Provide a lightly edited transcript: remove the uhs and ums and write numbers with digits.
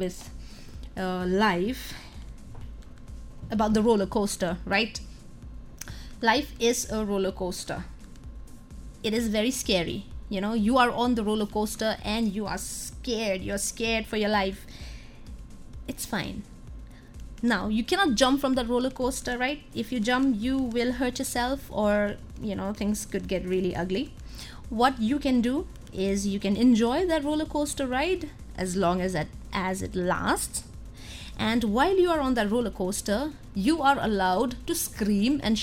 with life, about the roller coaster, right? Life is a roller coaster. It is very scary. You are on the roller coaster and you are scared. You're scared for your life. It's fine. Now, you cannot jump from the roller coaster, right? If you jump, you will hurt yourself, or things could get really ugly. What you can do is you can enjoy that roller coaster ride as long as it lasts. And while you are on that roller coaster, you are allowed to scream and